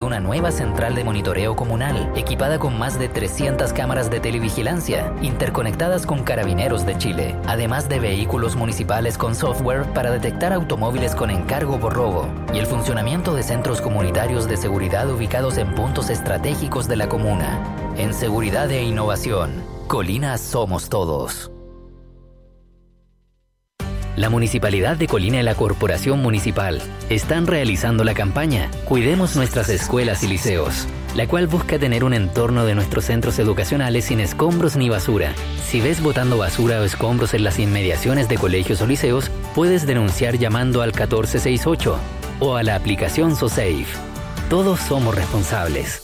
una nueva central de monitoreo comunal, equipada con más de 300 cámaras de televigilancia, interconectadas con Carabineros de Chile, además de vehículos municipales con software para detectar automóviles con encargo por robo, y el funcionamiento de centros comunitarios de seguridad ubicados en puntos estratégicos de la comuna. En seguridad e innovación, Colina somos todos. La Municipalidad de Colina y la Corporación Municipal están realizando la campaña Cuidemos nuestras escuelas y liceos, la cual busca tener un entorno de nuestros centros educacionales sin escombros ni basura. Si ves botando basura o escombros en las inmediaciones de colegios o liceos, puedes denunciar llamando al 1468 o a la aplicación SoSafe. Todos somos responsables.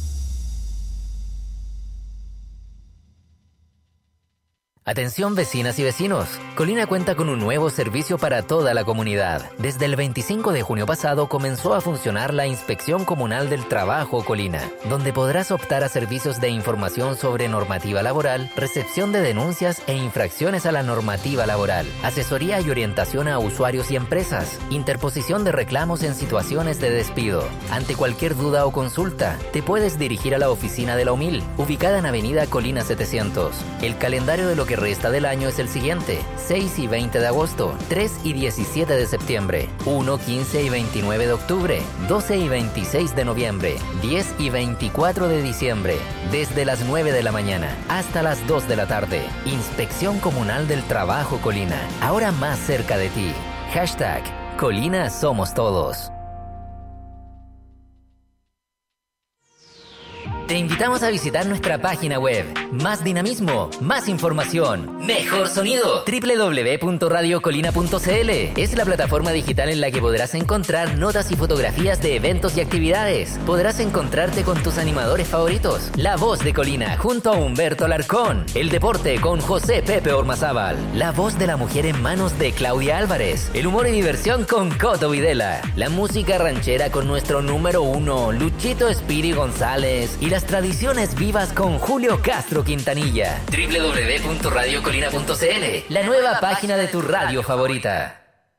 Atención vecinas y vecinos, Colina cuenta con un nuevo servicio para toda la comunidad. Desde el 25 de junio pasado comenzó a funcionar la Inspección Comunal del Trabajo Colina, donde podrás optar a servicios de información sobre normativa laboral, recepción de denuncias e infracciones a la normativa laboral, asesoría y orientación a usuarios y empresas, interposición de reclamos en situaciones de despido. Ante cualquier duda o consulta, te puedes dirigir a la oficina de la UMIL, ubicada en Avenida Colina 700. El calendario de lo que resta del año es el siguiente: 6 y 20 de agosto, 3 y 17 de septiembre, 1, 15 y 29 de octubre, 12 y 26 de noviembre, 10 y 24 de diciembre, desde las 9 de la mañana hasta las 2 de la tarde. Inspección Comunal del Trabajo Colina, ahora más cerca de ti. Hashtag Colina somos todos. Te invitamos a visitar nuestra página web. Más dinamismo, más información, mejor sonido. www.radiocolina.cl es la plataforma digital en la que podrás encontrar notas y fotografías de eventos y actividades. Podrás encontrarte con tus animadores favoritos. La Voz de Colina junto a Humberto Alarcón. El deporte con José Pepe Ormazábal. La voz de la mujer en manos de Claudia Álvarez. El humor y diversión con Coto Videla. La música ranchera con nuestro número 1, Luchito Espiri González. Y las tradiciones vivas con Julio Castro Quintanilla. www.radiocolina.cl, la nueva página de tu radio favorita.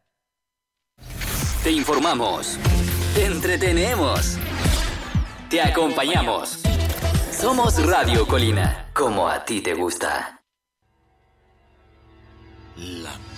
Te informamos, te entretenemos, te acompañamos. Somos Radio Colina, como a ti te gusta. La